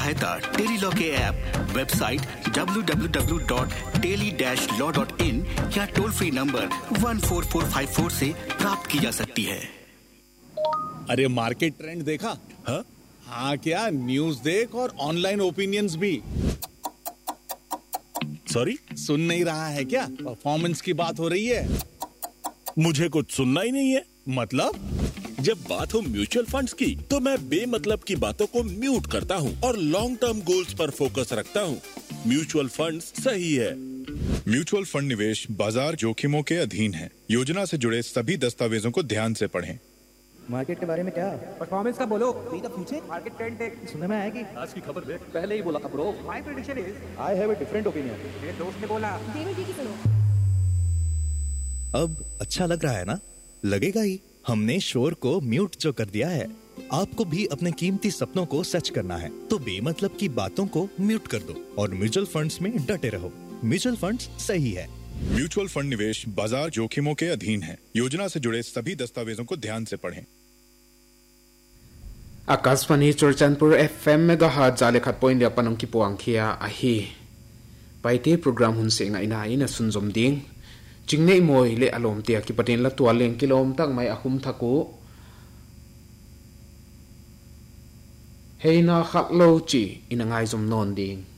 सहायता tele law के app, website www.teli-law.in या टोल फ्री नंबर 14454 से प्राप्त की जा सकती है। अरे मार्केट ट्रेंड देखा? हाँ क्या, न्यूज़ देख और ऑनलाइन ओपिनियंस भी। सॉरी, सुन नहीं रहा है क्या? परफॉर्मेंस की बात हो रही है। मुझे कुछ सुनना ही नहीं है। मतलब? जब बात हो म्यूचुअल फंड्स की तो मैं बेमतलब की बातों को म्यूट करता हूँ और लॉन्ग टर्म गोल्स पर फोकस रखता हूँ। म्यूचुअल फंड्स सही है। म्यूचुअल फंड निवेश बाजार जोखिमों के अधीन है। योजना से जुड़े सभी दस्तावेजों को ध्यान से पढ़ें। मार्केट के बारे में क्या? परफॉर्मेंस का बोलो। नहीं तो पूछे। मार्केट ट्रेंड देख। सुनने में आया कि आज की खबर देख। पहले ही बोला था bro. My prediction is I have a different opinion. मेरे दोस्त ने बोला। देवर जी की सुनो। अब अच्छा लग रहा है ना? लगेगा ही। हमने शोर को म्यूट जो कर दिया है। आपको भी अपने कीमती सपनों को सच करना है तो बेमतलब की बातों को म्यूट कर दो और म्यूचुअल फंड्स में डटे रहो। म्यूचुअल फंड्स सही है। म्यूचुअल फंड निवेश बाजार जोखिमों के अधीन है। योजना से जुड़े सभी दस्तावेजों को ध्यान से पढ़ें। आकाशवाणी चुरचानपुर FM में दहा जाले खत पॉइंट अपनम की पुआंग खिया आही पाइते प्रोग्राम हुन से ina ina sunzom ding jingne moi le alom tia ki patin la tualeng kilom tak mai ahum thaku heina khatlo chi ina ngai zum non ding